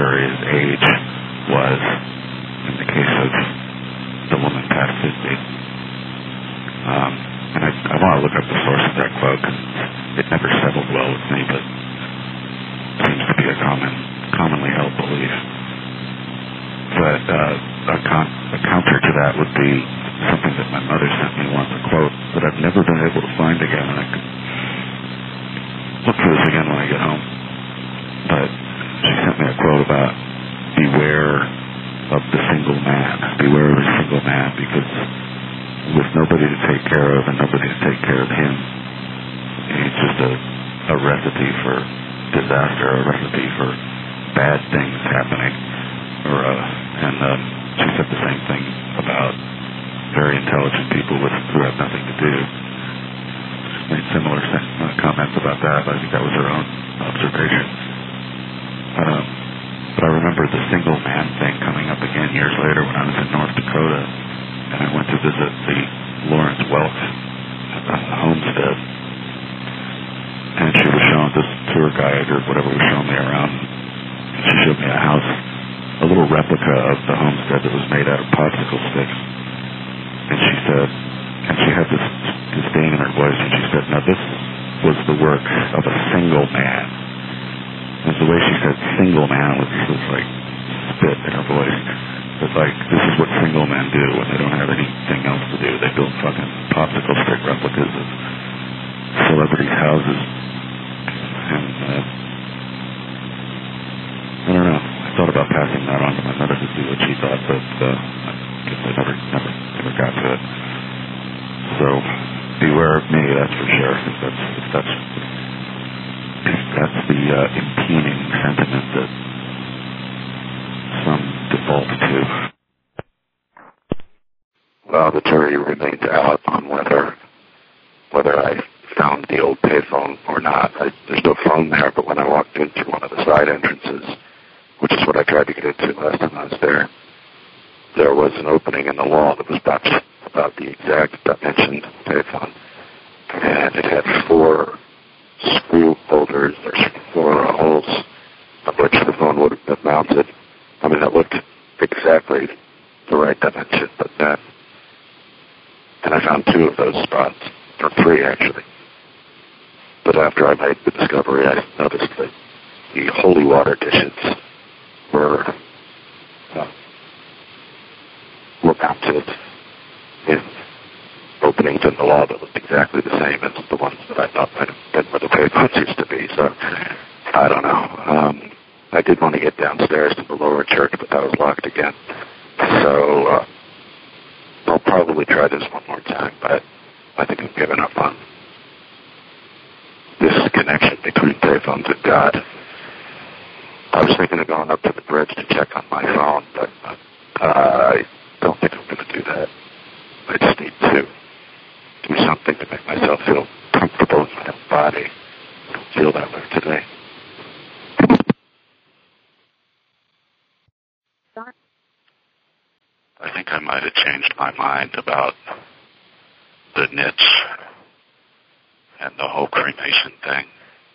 whatever his age was in the case of the woman past 50. And I want to look up the source of that quote because it never settled well with me, but seems to be a commonly held belief. But a counter to that would be something that my mother sent me once, a quote that I've never been able to find again, and I could look for this again when I get home. But she sent me a quote about beware of the single man. Beware of the single man, because with nobody to take care of and nobody to take care of him, he's just a recipe for disaster, a recipe for bad things happening. And she said the same thing about very intelligent people who have nothing to do. She made similar comments about that. I think that was her own observation. But I remember the single man thing coming up again years later when I was in North Dakota, and I went to visit the Lawrence Welk homestead, and she was showing this tour guide or whatever was showing me around, and she showed me a house, a little replica of the homestead that was made out of popsicle sticks. And she said, and she had this disdain in her voice, and she said, now this was the work of a single man. And the way she said single man was like spit in her voice. It's like, this is what single men do when they don't have anything else to do. They build fucking popsicle stick replicas of celebrities' houses. And I don't know. I thought about passing that on to my mother to see what she thought, but I guess I never got to it. So beware of me, that's for sure. If that's the impugning sentiment that some default to. Well, the jury remains out on whether I found the old payphone or not. There's no phone there, but when I walked into one of the side entrances, which is what I tried to get into last time I was there was an opening in the wall that was about the exact dimension of the payphone. And it had 4 screw holders, or 4 holes of which the phone would have been mounted. I mean, it looked exactly the right dimension, but then, and I found 2 of those spots, or 3 actually. But after I made the discovery, I noticed that the holy water dishes were mounted in openings in the wall that looked exactly the same as the ones that I thought might have been where the payphones used to be. So, I don't know. I did want to get downstairs to the lower church, but that was locked again. So, I'll probably try this one more time, but I think I'm giving up on this connection between payphones and God. I was thinking of going up to the bridge to check on my phone, but I don't think I'm going to do that. I just need to do something to make myself feel comfortable in my own body. I don't feel that way today. I think I might have changed my mind about the niche and the whole cremation thing.